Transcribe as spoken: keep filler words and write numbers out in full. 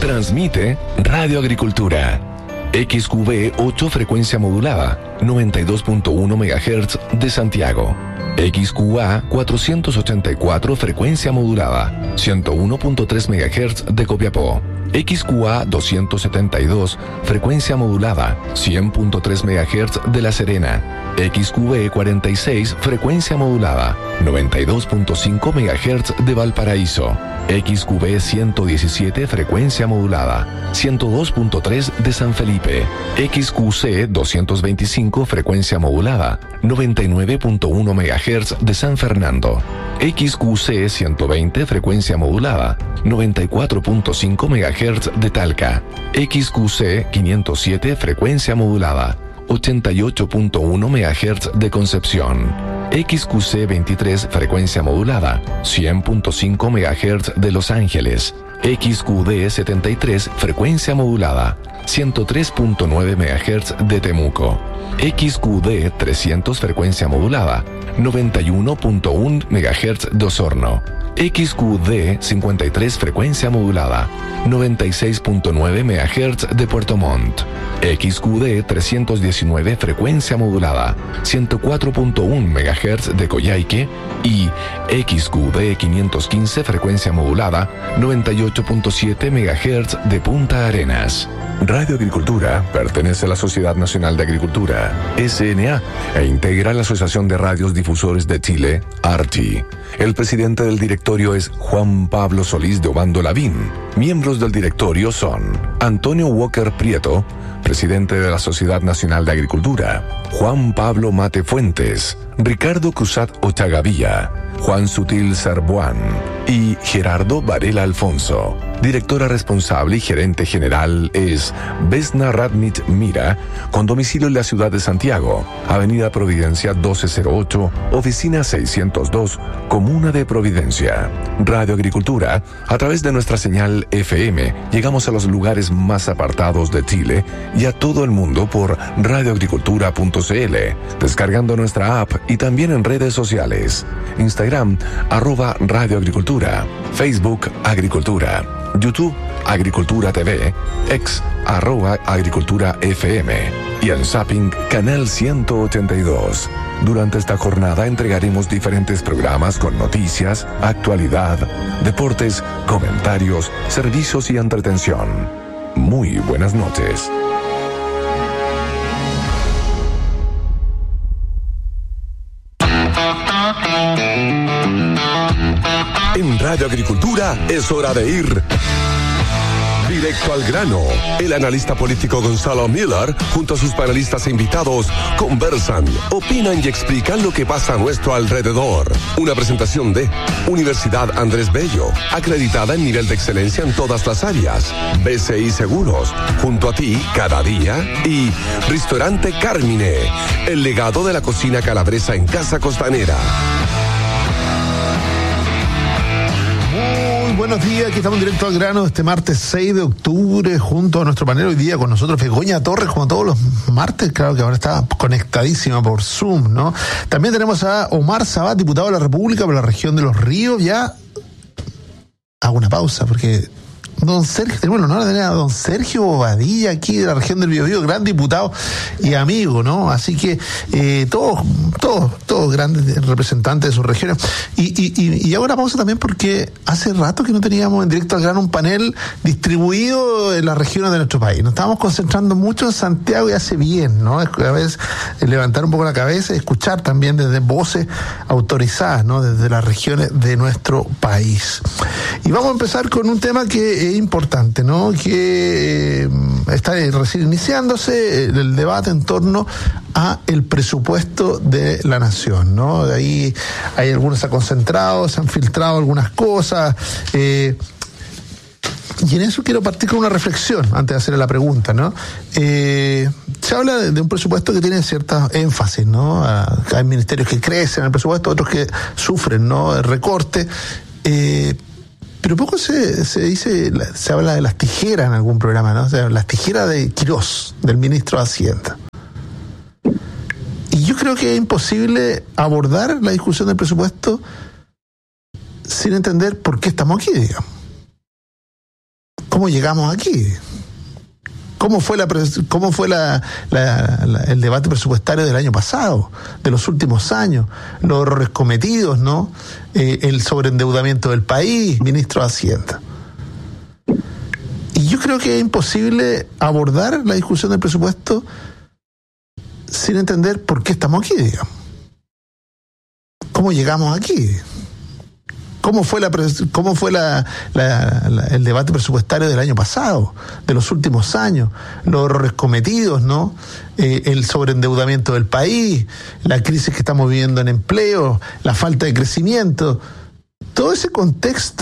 Transmite Radio Agricultura. X Q V ocho frecuencia modulada, noventa y dos punto uno megahertz de Santiago. X Q A cuatrocientos ochenta y cuatro frecuencia modulada, ciento uno punto tres megahertz de Copiapó. X Q A doscientos setenta y dos frecuencia modulada, cien punto tres megahertz de La Serena. X Q V cuarenta y seis frecuencia modulada, noventa y dos punto cinco megahertz de Valparaíso. X Q V ciento diecisiete frecuencia modulada, ciento dos punto tres de San Felipe. X Q C doscientos veinticinco frecuencia modulada, noventa y nueve punto uno megahertz de San Fernando. X Q C ciento veinte frecuencia modulada, noventa y cuatro punto cinco megahertz de Talca. X Q C quinientos siete frecuencia modulada, ochenta y ocho punto uno megahertz de Concepción. X Q C veintitrés frecuencia modulada, cien punto cinco megahertz de Los Ángeles. X Q D setenta y tres frecuencia modulada, ciento tres punto nueve megahertz de Temuco. X Q D trescientos frecuencia modulada, noventa y uno punto uno megahertz de Osorno. X Q D cincuenta y tres frecuencia modulada, noventa y seis punto nueve megahertz de Puerto Montt. X Q D trescientos diecinueve frecuencia modulada, ciento cuatro punto uno megahertz de Coyhaique. Y X Q D quinientos quince frecuencia modulada, noventa y ocho punto siete megahertz de Punta Arenas. Radio Agricultura pertenece a la Sociedad Nacional de Agricultura, S N A, e integra la Asociación de Radios Difusores de Chile, ARTI. El presidente del directorio es Juan Pablo Solís de Obando Lavín. Miembros del directorio son Antonio Walker Prieto, presidente de la Sociedad Nacional de Agricultura; Juan Pablo Mate Fuentes; Ricardo Cruzat Ochagavía; Juan Sutil Sarbuán y Gerardo Varela Alfonso. Directora responsable y gerente general es Vesna Radnit Mira, con domicilio en la ciudad de Santiago, Avenida Providencia doce cero ocho, Oficina seiscientos dos, Comuna de Providencia. Radio Agricultura, a través de nuestra señal F M, llegamos a los lugares más apartados de Chile y a todo el mundo por radioagricultura punto c l, descargando nuestra app y también en redes sociales. Instagram, arroba Radio Agricultura; Facebook, Agricultura; YouTube, Agricultura T V; X, arroba Agricultura F M; y en Zapping, Canal ciento ochenta y dos. Durante esta jornada entregaremos diferentes programas con noticias, actualidad, deportes, comentarios, servicios y entretención. Muy buenas noches. En Radio Agricultura es hora de ir directo al grano. El analista político Gonzalo Miller, junto a sus panelistas e invitados, conversan, opinan y explican lo que pasa a nuestro alrededor. Una presentación de Universidad Andrés Bello, acreditada en nivel de excelencia en todas las áreas. B C I Seguros, junto a ti cada día. Y Restaurante Carmine, el legado de la cocina calabresa en Casa Costanera. Buenos días, aquí estamos directo al grano este martes seis de octubre junto a nuestro panel. Hoy día con nosotros Begoña Torres, como todos los martes, claro que ahora está conectadísima por Zoom, ¿no? También tenemos a Omar Sabat, diputado de la República por la región de Los Ríos. Ya hago una pausa porque don Sergio, tenemos el honor de tener a don Sergio Bobadilla aquí de la región del Biobío, gran diputado y amigo, ¿no? Así que eh, todos, todos, todos grandes representantes de sus regiones. Y, y, y hago una pausa también porque hace rato que no teníamos en directo al grano un panel distribuido en las regiones de nuestro país. Nos estábamos concentrando mucho en Santiago y hace bien, ¿no? A veces levantar un poco la cabeza y escuchar también desde voces autorizadas, ¿no? Desde las regiones de nuestro país. Y vamos a empezar con un tema que es importante, ¿no? Que eh, está recién iniciándose el debate en torno a el presupuesto de la nación, ¿no? De ahí hay algunos se han concentrado, se han filtrado algunas cosas, eh, y en eso quiero partir con una reflexión antes de hacerle la pregunta, ¿no? Eh, se habla de, de un presupuesto que tiene cierta énfasis, ¿no? Hay ministerios que crecen en el presupuesto, otros que sufren, ¿no? El recorte. Eh, Pero poco se, se dice, se habla de las tijeras en algún programa, ¿no? O sea, las tijeras de Quirós, del ministro de Hacienda. Y yo creo que es imposible abordar la discusión del presupuesto sin entender por qué estamos aquí, digamos. ¿Cómo llegamos aquí? ¿Cómo fue, la, cómo fue la, la, la, el debate presupuestario del año pasado, de los últimos años, los errores cometidos, ¿no? Eh, el sobreendeudamiento del país, ministro de Hacienda. Y yo creo que es imposible abordar la discusión del presupuesto sin entender por qué estamos aquí, digamos. ¿Cómo llegamos aquí? ¿Cómo fue, la, cómo fue la, la, la, el debate presupuestario del año pasado, de los últimos años, los errores cometidos, ¿no? Eh, el sobreendeudamiento del país, la crisis que estamos viviendo en empleo, la falta de crecimiento, todo ese contexto